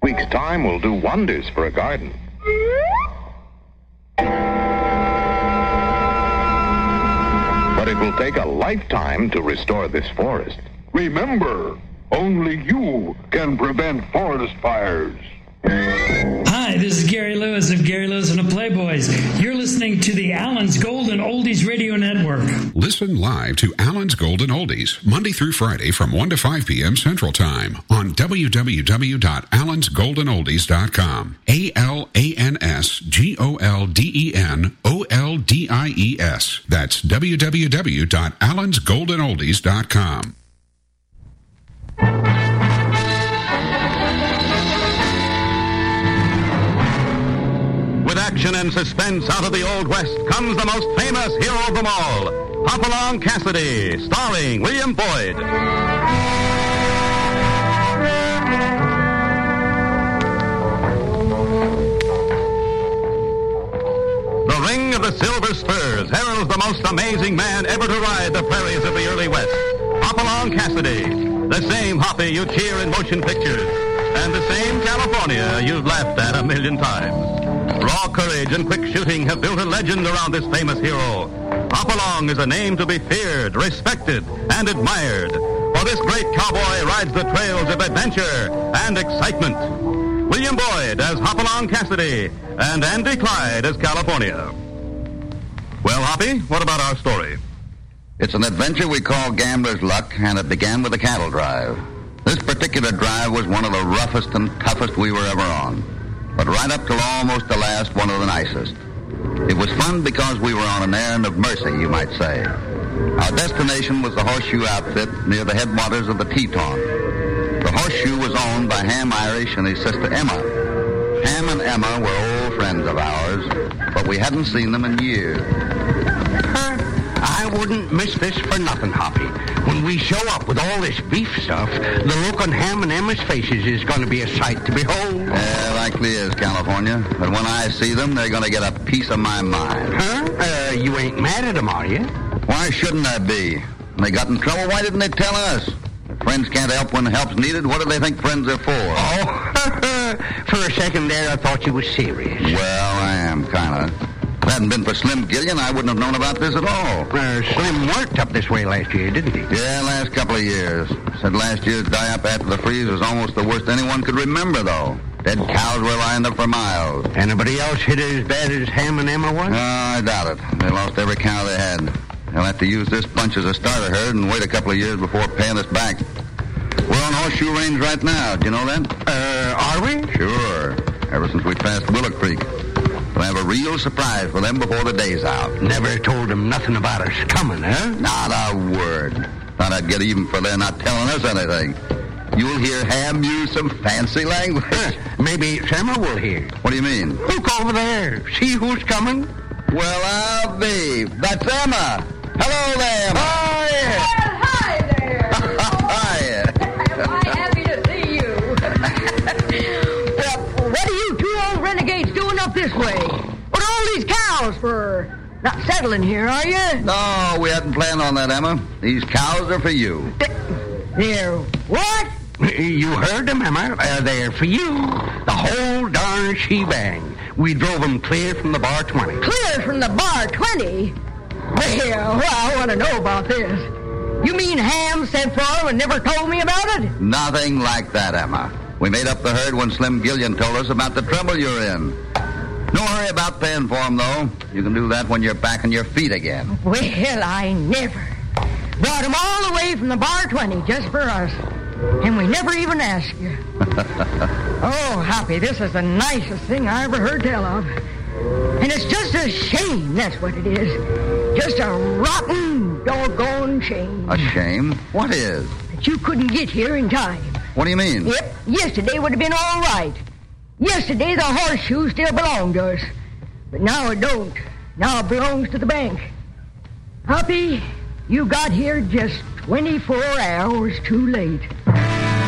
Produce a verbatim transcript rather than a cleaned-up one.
week's time will do wonders for a garden. But it will take a lifetime to restore this forest. Remember, only you can prevent forest fires. Hi, this is Gary Lewis of Gary Lewis and the Playboys. You're listening to the Allen's Golden Oldies Radio Network. Listen live to Allen's Golden Oldies, Monday through Friday from one to five p.m. Central Time on w w w dot allens golden oldies dot com. A L A N S G O L D E N O L D I E S. That's w w w dot allens golden oldies dot com. Action and suspense out of the Old West comes the most famous hero of them all, Hopalong Cassidy, starring William Boyd. The ring of the silver spurs heralds the most amazing man ever to ride the prairies of the early West, Hopalong Cassidy, the same Hoppy you cheer in motion pictures, and the same California you've laughed at a million times. Raw courage and quick shooting have built a legend around this famous hero. Hopalong is a name to be feared, respected, and admired. For this great cowboy rides the trails of adventure and excitement. William Boyd as Hopalong Cassidy and Andy Clyde as California. Well, Hoppy, what about our story? It's an adventure we call Gambler's Luck, and it began with a cattle drive. This particular drive was one of the roughest and toughest we were ever on. But right up till almost the last, one of the nicest. It was fun because we were on an errand of mercy, you might say. Our destination was the Horseshoe Outfit near the headwaters of the Teton. The Horseshoe was owned by Ham Irish and his sister Emma. Ham and Emma were old friends of ours, but we hadn't seen them in years. I wouldn't miss this for nothing, Hoppy. When we show up with all this beef stuff, the look on Ham and Emma's faces is going to be a sight to behold. Yeah, likely is, California. But when I see them, they're going to get a piece of my mind. Huh? Uh, you ain't mad at them, are you? Why shouldn't I be? When they got in trouble, why didn't they tell us? If friends can't help when help's needed, what do they think friends are for? Oh, for a second there, I thought you was serious. Well, I am, kind of. If it hadn't been for Slim Gillian, I wouldn't have known about this at all. Uh, Slim worked up this way last year, didn't he? Yeah, last couple of years. Said last year's die-up after the freeze was almost the worst anyone could remember, though. Dead cows were lined up for miles. Anybody else hit it as bad as Ham and Emma was? No, I doubt it. They lost every cow they had. They'll have to use this bunch as a starter herd and wait a couple of years before paying us back. We're on Horseshoe Range right now. Do you know that? Uh, are we? Sure. Ever since we passed Willow Creek. We'll have a real surprise for them before the day's out. Never told them nothing about us coming, huh? Not a word. Thought I'd get even for their not telling us anything. You'll hear Ham use some fancy language. Huh. Maybe Emma will hear. What do you mean? Look over there. See who's coming? Well, I'll be. That's Emma. Hello there, Emma. Hi. Well, hi there. Hi. Am I happy to see you? Well, what are you two old renegades doing up this way? What are all these cows for? Not settling here, are you? No, we hadn't planned on that, Emma. These cows are for you. They're what? You heard them, Emma. Uh, they're for you. The whole darn shebang. We drove them clear from the bar twenty. Clear from the bar twenty? Well, well I want to know about this. You mean Ham sent for them and never told me about it? Nothing like that, Emma. We made up the herd when Slim Gillian told us about the trouble you're in. No hurry about paying for them, though. You can do that when you're back on your feet again. Well, I never. Brought them all the way from the bar twenty just for us. And we never even asked you. Oh, Hoppy, this is the nicest thing I ever heard tell of. And it's just a shame, that's what it is. Just a rotten, doggone shame. A shame? What is? That you couldn't get here in time. What do you mean? Yep, yesterday would have been all right. Yesterday the Horseshoe still belonged to us. But now it don't. Now it belongs to the bank. Hoppy, you got here just twenty-four hours too late.